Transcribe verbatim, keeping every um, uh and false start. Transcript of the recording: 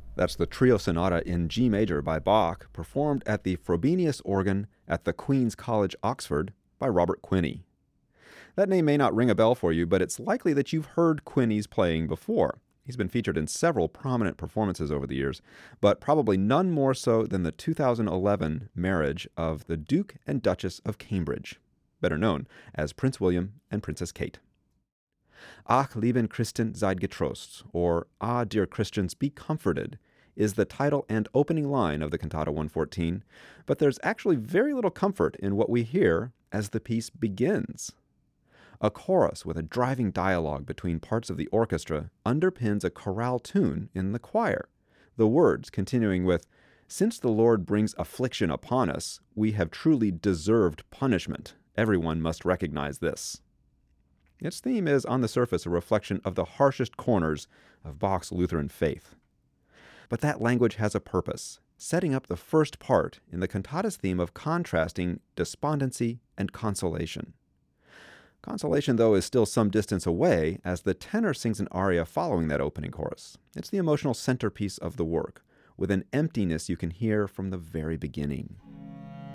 That's the Trio Sonata in G major by Bach, performed at the Frobenius organ at the Queen's College, Oxford, by Robert Quinney. That name may not ring a bell for you, but it's likely that you've heard Quinney's playing before. He's been featured in several prominent performances over the years, but probably none more so than the two thousand eleven marriage of the Duke and Duchess of Cambridge, better known as Prince William and Princess Kate. Ach, lieben Christen, seid getrost, or Ah, dear Christians, be comforted, is the title and opening line of the Cantata one fourteen, but there's actually very little comfort in what we hear as the piece begins. A chorus with a driving dialogue between parts of the orchestra underpins a chorale tune in the choir, the words continuing with, "Since the Lord brings affliction upon us, we have truly deserved punishment. Everyone must recognize this." Its theme is, on the surface, a reflection of the harshest corners of Bach's Lutheran faith. But that language has a purpose, setting up the first part in the cantata's theme of contrasting despondency and consolation. Consolation, though, is still some distance away as the tenor sings an aria following that opening chorus. It's the emotional centerpiece of the work, with an emptiness you can hear from the very beginning.